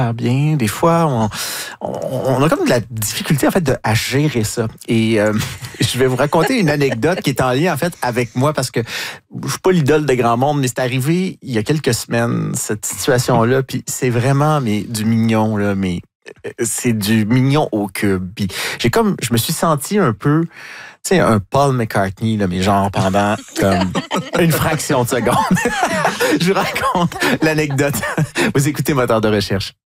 bien. Des fois, on a comme de la difficulté, en fait, à gérer ça. Et je vais vous raconter une anecdote qui est en lien, en fait, avec moi, parce que je suis pas l'idole de grand monde, mais c'est arrivé il y a quelques semaines, cette situation-là, puis c'est vraiment du mignon, là, mais c'est du mignon au cube. Puis je me suis senti un peu, tu sais, un Paul McCartney, là, mais genre pendant comme une fraction de seconde. Je vous raconte l'anecdote. Vous écoutez Moteur de recherche.